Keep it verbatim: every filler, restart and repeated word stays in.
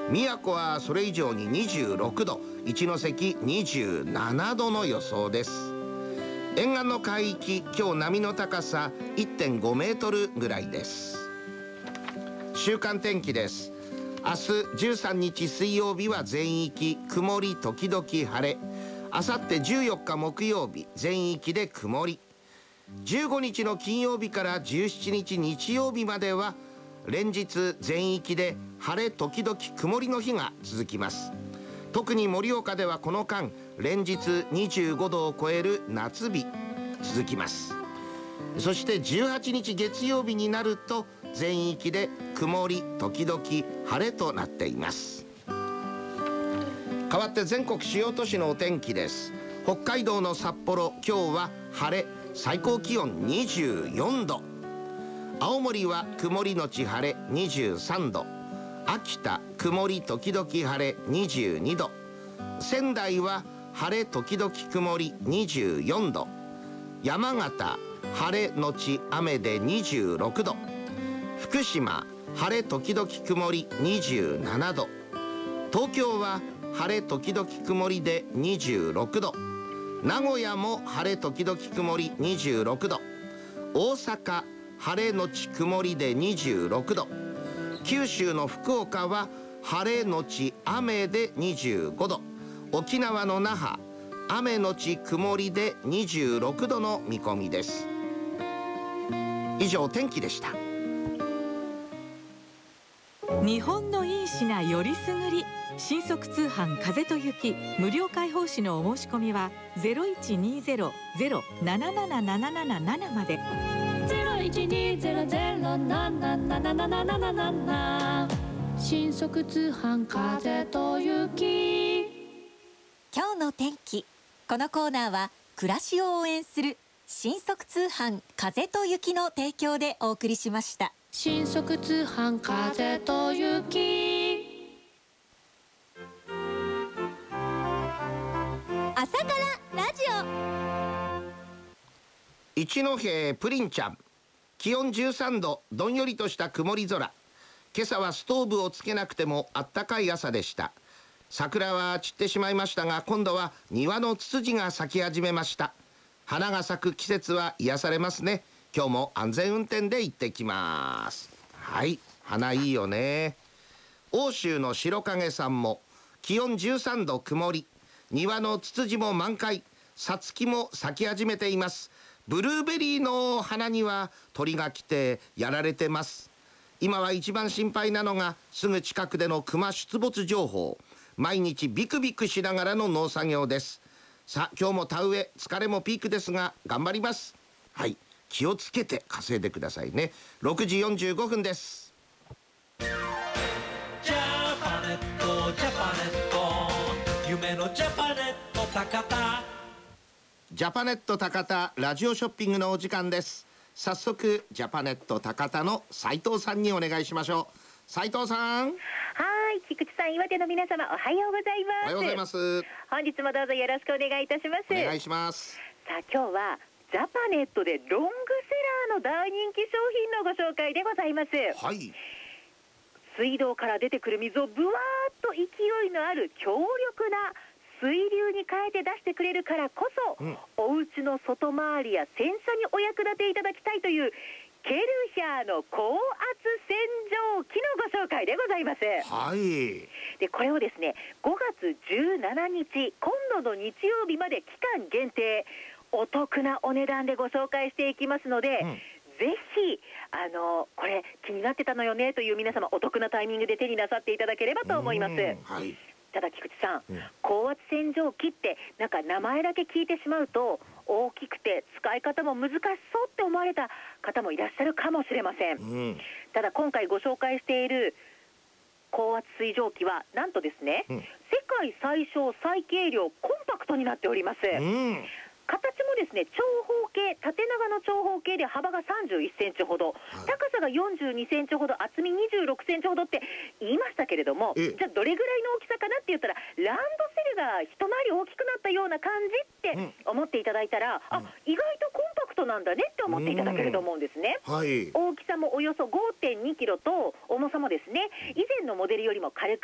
宮古はそれ以上ににじゅうろくど、一関にじゅうななどの予想です。沿岸の海域、今日波の高さ いってんごメートルぐらいです。週間天気です。明日じゅうさんにち水曜日は全域曇り時々晴れ、あさってじゅうよっか木曜日全域で曇り、じゅうごにちの金曜日からじゅうしちにち日曜日までは連日全域で晴れ時々曇りの日が続きます。特に盛岡ではこの間連日にじゅうごどを超える夏日続きます。そしてじゅうはちにち月曜日になると全域で曇り時々晴れとなっています。代わって全国主要都市のお天気です。北海道の札幌、今日は晴れ、最高気温にじゅうよんど。青森は曇りのち晴れにじゅうさんど。秋田曇り時々晴れにじゅうにど。仙台は晴れ時々曇りにじゅうよんど。山形晴れのち雨でにじゅうろくど。福島晴れ時々曇りにじゅうななど。東京は晴れ時々曇りでにじゅうろくど。名古屋も晴れ時々曇りにじゅうろくど。大阪晴れのち曇りでにじゅうろくど。九州の福岡は晴れのち雨でにじゅうごど。沖縄の那覇雨のち曇りでにじゅうろくどの見込みです。以上天気でした。 日本のいい品よりすぐり、新速通販風と雪無料開放誌のお申し込みは ゼロいちにゼロ ゼロ ななななななななな まで。 ゼロいちにゼロ ゼロ ななななななななな。新速通販風と雪。 今日の天気。このコーナーは暮らしを応援する新速通販風と雪の提供でお送りしました。 新速通販風と雪。 朝からラジオ。 一戸プリンちゃん、気温じゅうさんど、どんよりとした曇り空。今朝はストーブをつけなくてもあったかい朝でした。桜は散ってしまいましたが、今度は庭のツツジが咲き始めました。花が咲く季節は癒されますね。今日も安全運転で行ってきます。はい、花いいよね。欧州の白影さんも気温じゅうさんど曇り、庭のツツジも満開、さつきも咲き始めています。ブルーベリーの花には鳥が来てやられてます。今は一番心配なのがすぐ近くでのクマ出没情報。毎日ビクビクしながらの農作業です。さあ今日も田植え疲れもピークですが頑張ります。はい、気をつけて稼いでくださいね。ろくじよんじゅうごふんです。 ジャパネットジャパネット夢のジャパネット高田。 ジャパネット高田ラジオショッピングのお時間です。早速ジャパネット高田の斉藤さんにお願いしましょう。斉藤さん。 はい、菊池さん、岩手の皆様おはようございます。 おはようございます。 本日もどうぞよろしくお願いいたします。 お願いします。 さあ今日はジャパネットでロングセラーの大人気商品のご紹介でございます。 はい。 水道から出てくる水をブワーッと勢いのある強力な水流に変えて出してくれるからこそ、うん、お家の外回りや洗車にお役立ていただきたいというケルヒャーの高圧洗浄機のご紹介でございます。 はい。 でこれをですねごがつじゅうしちにち今度の日曜日まで期間限定お得なお値段でご紹介していきますので、うん、ぜひあのこれ気になってたのよねという皆様お得なタイミングで手になさっていただければと思います。 はい。 ただ菊池さん、 うん、 高圧洗浄機ってなんか名前だけ聞いてしまうと大きくて使い方も難しそうって思われた方もいらっしゃるかもしれません、うん、ただ今回ご紹介している高圧水浄機はなんとですね、うん、世界最小最軽量コンパクトになっております、うん、形もですね長方形縦長の長方形で幅がさんじゅういっセンチほど、はい、高さがよんじゅうにセンチほど厚みにじゅうろくセンチほどって言いましたけれども、じゃあどれぐらいの大きさかなって言ったらランドセルが一回り大きくなったような感じって思っていただいたら、うん、あ意外とコンパクトなんだねって思っていただけると思うんですね、はい、大きさもおよそ ごてんにキロと重さもですね以前のモデルよりも軽く